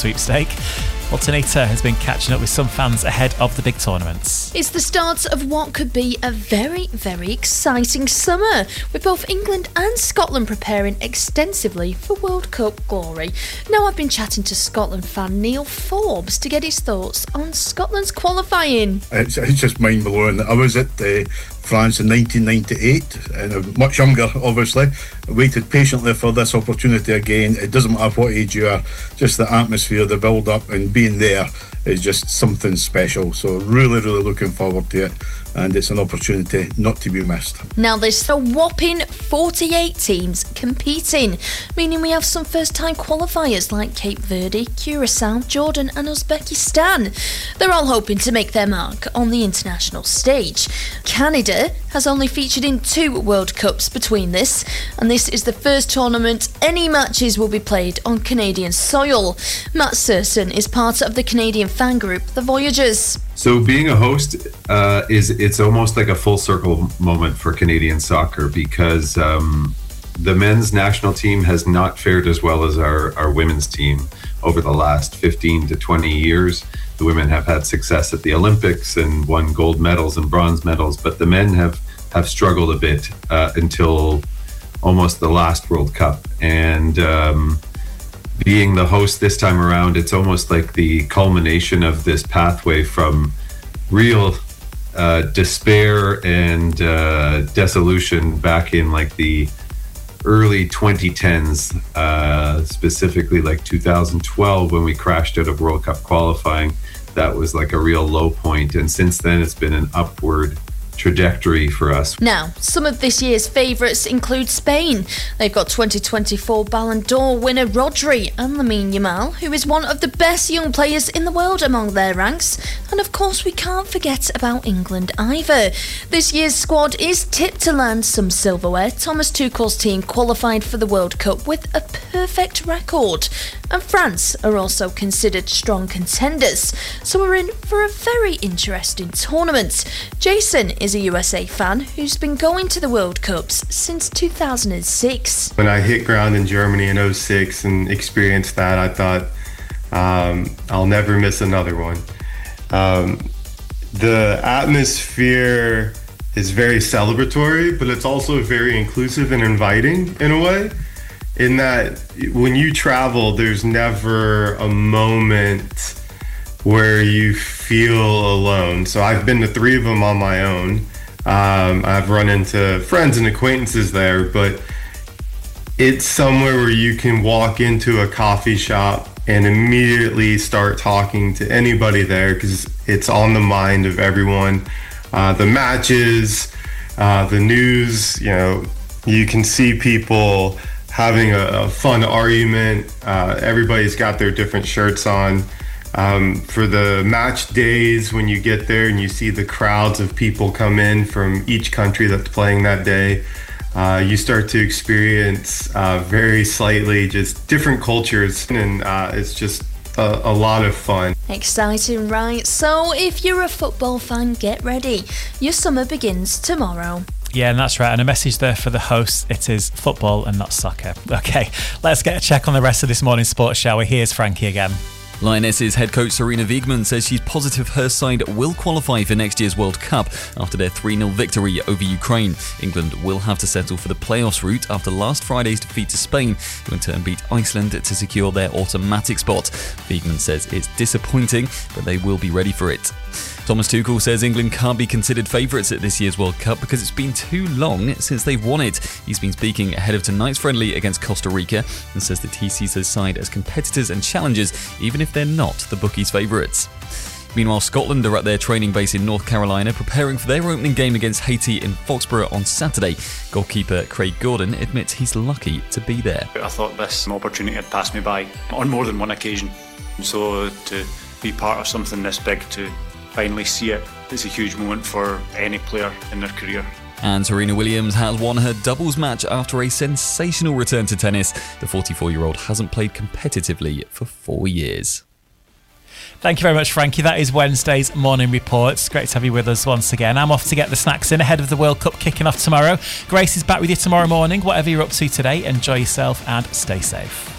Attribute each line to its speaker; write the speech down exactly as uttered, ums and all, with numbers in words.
Speaker 1: sweepstake. Well, Tanita has been catching up with some fans ahead of the big tournaments.
Speaker 2: It's the start of what could be a very, very exciting summer, with both England and Scotland preparing extensively for World Cup glory. Now I've been chatting to Scotland fan Neil Forbes to get his thoughts on Scotland's qualifying.
Speaker 3: It's, it's just mind-blowing. I was at uh, France in nineteen ninety-eight, and I'm much younger, obviously. I waited patiently for this opportunity again. It doesn't matter what age you are, just the atmosphere, the build-up, and being there is just something special. So really, really looking forward to it, and it's an opportunity not to be missed.
Speaker 2: Now there's a whopping forty-eight teams competing, meaning we have some first-time qualifiers like Cape Verde, Curacao, Jordan and Uzbekistan. They're all hoping to make their mark on the international stage. Canada has only featured in two World Cups between this, and this is the first tournament any matches will be played on Canadian soil. Matt Serson is part of the Canadian fan group The Voyagers.
Speaker 4: So being a host uh, is it's almost like a full circle moment for Canadian soccer, because um, the men's national team has not fared as well as our, our women's team over the last fifteen to twenty years. The women have had success at the Olympics and won gold medals and bronze medals, but the men have, have struggled a bit uh, until almost the last World Cup. And um, being the host this time around, it's almost like the culmination of this pathway from real uh, despair and uh, dissolution back in like the early twenty tens, uh, specifically like two thousand twelve when we crashed out of World Cup qualifying. That was like a real low point, and since then it's been an upward trajectory for us.
Speaker 2: Now, some of this year's favourites include Spain. They've got twenty twenty-four Ballon d'Or winner Rodri and Lamine Yamal, who is one of the best young players in the world among their ranks. And of course, we can't forget about England either. This year's squad is tipped to land some silverware. Thomas Tuchel's team qualified for the World Cup with a perfect record. And France are also considered strong contenders. So we're in for a very interesting tournament. Jason is a U S A fan who's been going to the World Cups since two thousand six.
Speaker 5: When I hit ground in Germany in oh six and experienced that, I thought, um, I'll never miss another one. Um, the atmosphere is very celebratory, but it's also very inclusive and inviting in a way, in that when you travel, there's never a moment where you feel alone. So I've been to three of them on my own. Um, I've run into friends and acquaintances there, but it's somewhere where you can walk into a coffee shop and immediately start talking to anybody there, because it's on the mind of everyone. Uh, the matches, uh, the news, you know, you can see people having a, a fun argument. Uh, everybody's got their different shirts on. Um, for the match days, when you get there and you see the crowds of people come in from each country that's playing that day, uh, you start to experience uh, very slightly just different cultures, and uh, it's just a, a lot of fun.
Speaker 2: Exciting, right? So if you're a football fan, get ready. Your summer begins tomorrow.
Speaker 1: Yeah, and that's right. And a message there for the hosts. It is football and not soccer. Okay, let's get a check on the rest of this morning's sports, shall we? Here's Frankie again.
Speaker 6: Lionesses head coach Sarina Wiegman says she's positive her side will qualify for next year's World Cup after their three nil victory over Ukraine. England will have to settle for the playoffs route after last Friday's defeat to Spain, who in turn beat Iceland to secure their automatic spot. Wiegman says it's disappointing, but they will be ready for it. Thomas Tuchel says England can't be considered favourites at this year's World Cup because it's been too long since they've won it. He's been speaking ahead of tonight's friendly against Costa Rica and says that he sees his side as competitors and challengers, even if they're not the bookies' favourites. Meanwhile, Scotland are at their training base in North Carolina preparing for their opening game against Haiti in Foxborough on Saturday. Goalkeeper Craig Gordon admits he's lucky to be there.
Speaker 7: I thought this opportunity had passed me by on more than one occasion. So to be part of something this big, to finally see it, it's a huge moment for any player in their career.
Speaker 6: And Serena Williams has won her doubles match after a sensational return to tennis. The forty-four-year-old hasn't played competitively for four years.
Speaker 1: Thank you very much, Frankie. That is Wednesday's Morning Reports. Great to have you with us once again. I'm off to get the snacks in ahead of the World Cup kicking off tomorrow. Grace is back with you tomorrow morning. Whatever you're up to today, enjoy yourself and stay safe.